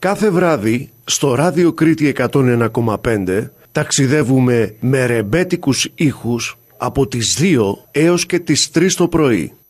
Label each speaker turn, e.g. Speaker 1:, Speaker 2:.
Speaker 1: Κάθε βράδυ στο Ράδιο Κρήτη 101,5 ταξιδεύουμε με ρεμπέτικους ήχους από τις 2 έως και τις 3 το πρωί.